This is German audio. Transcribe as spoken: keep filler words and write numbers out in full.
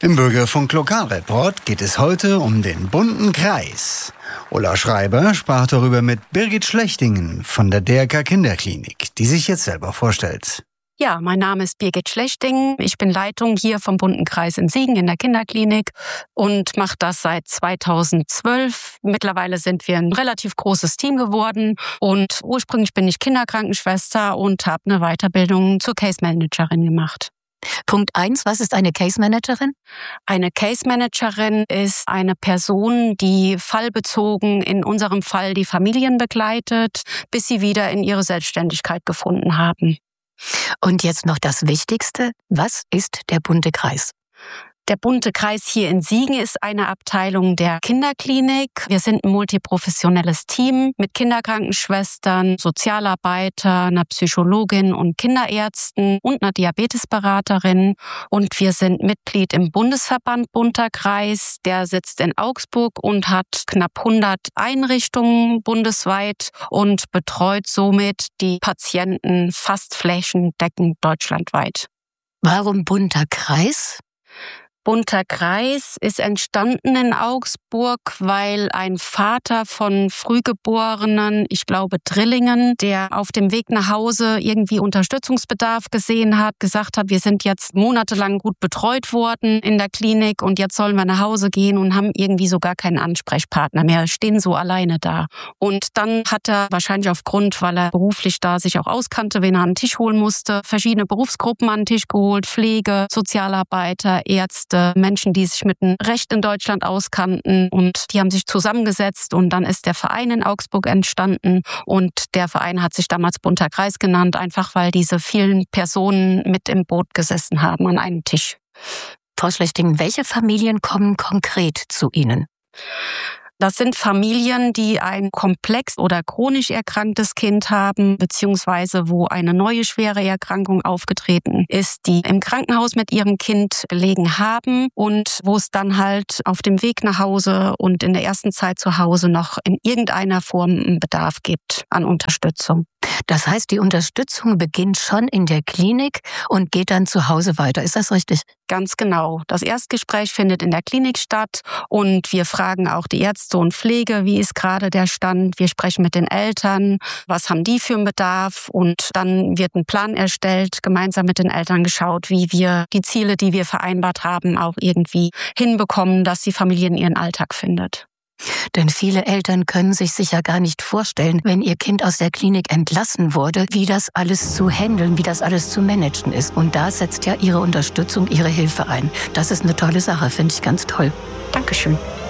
Im Bürgerfunk Lokalreport geht es heute um den bunten Kreis. Ulla Schreiber sprach darüber mit Birgit Schlechtingen von der D R K Kinderklinik, die sich jetzt selber vorstellt. Ja, mein Name ist Birgit Schlechtingen. Ich bin Leitung hier vom bunten Kreis in Siegen in der Kinderklinik und mache das seit zweitausendzwölf. Mittlerweile sind wir ein relativ großes Team geworden und ursprünglich bin ich Kinderkrankenschwester und habe eine Weiterbildung zur Case Managerin gemacht. Punkt eins, was ist eine Case Managerin? Eine Case Managerin ist eine Person, die fallbezogen, in unserem Fall die Familien begleitet, bis sie wieder in ihre Selbstständigkeit gefunden haben. Und jetzt noch das Wichtigste, was ist der bunte Kreis? Der bunte Kreis hier in Siegen ist eine Abteilung der Kinderklinik. Wir sind ein multiprofessionelles Team mit Kinderkrankenschwestern, Sozialarbeiter, einer Psychologin und Kinderärzten und einer Diabetesberaterin. Und wir sind Mitglied im Bundesverband Bunter Kreis. Der sitzt in Augsburg und hat knapp hundert Einrichtungen bundesweit und betreut somit die Patienten fast flächendeckend deutschlandweit. Warum bunter Kreis? Bunter Kreis ist entstanden in Augsburg, weil ein Vater von Frühgeborenen, ich glaube Drillingen, der auf dem Weg nach Hause irgendwie Unterstützungsbedarf gesehen hat, gesagt hat, wir sind jetzt monatelang gut betreut worden in der Klinik und jetzt sollen wir nach Hause gehen und haben irgendwie so gar keinen Ansprechpartner mehr, stehen so alleine da. Und dann hat er wahrscheinlich aufgrund, weil er beruflich da sich auch auskannte, wen er an den Tisch holen musste, verschiedene Berufsgruppen an den Tisch geholt, Pflege, Sozialarbeiter, Ärzte, Menschen, die sich mit dem Recht in Deutschland auskannten und die haben sich zusammengesetzt und dann ist der Verein in Augsburg entstanden und der Verein hat sich damals bunter Kreis genannt, einfach weil diese vielen Personen mit im Boot gesessen haben an einem Tisch. Frau Schlechtingen, welche Familien kommen konkret zu Ihnen? Das sind Familien, die ein komplex oder chronisch erkranktes Kind haben, beziehungsweise wo eine neue schwere Erkrankung aufgetreten ist, die im Krankenhaus mit ihrem Kind gelegen haben und wo es dann halt auf dem Weg nach Hause und in der ersten Zeit zu Hause noch in irgendeiner Form einen Bedarf gibt an Unterstützung. Das heißt, die Unterstützung beginnt schon in der Klinik und geht dann zu Hause weiter. Ist das richtig? Ganz genau. Das Erstgespräch findet in der Klinik statt und wir fragen auch die Ärzte und Pflege, wie ist gerade der Stand. Wir sprechen mit den Eltern, was haben die für einen Bedarf und dann wird ein Plan erstellt, gemeinsam mit den Eltern geschaut, wie wir die Ziele, die wir vereinbart haben, auch irgendwie hinbekommen, dass die Familie in ihren Alltag findet. Denn viele Eltern können sich sicher gar nicht vorstellen, wenn ihr Kind aus der Klinik entlassen wurde, wie das alles zu handeln, wie das alles zu managen ist. Und da setzt ja Ihre Unterstützung, Ihre Hilfe ein. Das ist eine tolle Sache, finde ich ganz toll. Dankeschön.